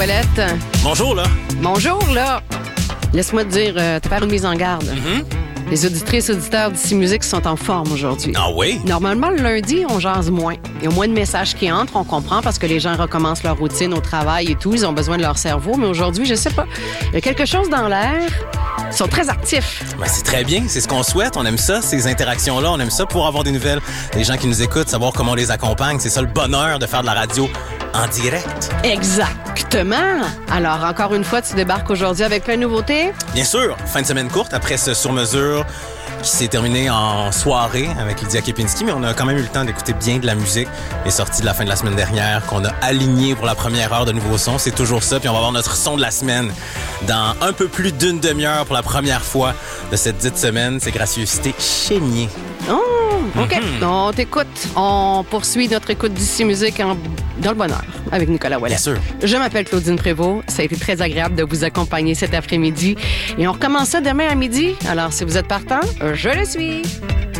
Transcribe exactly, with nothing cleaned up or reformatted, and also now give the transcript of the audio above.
Ouellette. Bonjour, là. Bonjour, là. Laisse-moi te dire, euh, te faire une mise en garde. Mm-hmm. Les auditrices et auditeurs d'Ici Musique sont en forme aujourd'hui. Ah oui? Normalement, le lundi, on jase moins. Il y a moins de messages qui entrent, on comprend, parce que les gens recommencent leur routine au travail et tout. Ils ont besoin de leur cerveau. Mais aujourd'hui, je sais pas, il y a quelque chose dans l'air. Ils sont très actifs. Ben, c'est très bien, c'est ce qu'on souhaite. On aime ça, ces interactions-là. On aime ça pour avoir des nouvelles des gens qui nous écoutent, savoir comment on les accompagne. C'est ça le bonheur de faire de la radio en direct. Exactement. Alors, encore une fois, tu débarques aujourd'hui avec plein de nouveautés? Bien sûr, fin de semaine courte après ce sur-mesure qui s'est terminé en soirée avec Lydia Kepinski, mais on a quand même eu le temps d'écouter bien de la musique. Les sorties de la fin de la semaine dernière qu'on a alignées pour la première heure de nouveaux sons, c'est toujours ça. Puis on va avoir notre son de la semaine dans un peu plus d'une demi-heure pour la première fois de cette dite semaine. C'est Gracieuseté Chénier. Oh, OK. Mm-hmm. On t'écoute. On poursuit notre écoute d'Ici Musique en... dans le bonheur avec Nicolas Ouellette. Bien sûr. Je m'appelle Claudine Prévost. Ça a été très agréable de vous accompagner cet après-midi. Et on recommence ça demain à midi. Alors, si vous êtes partant, je le suis.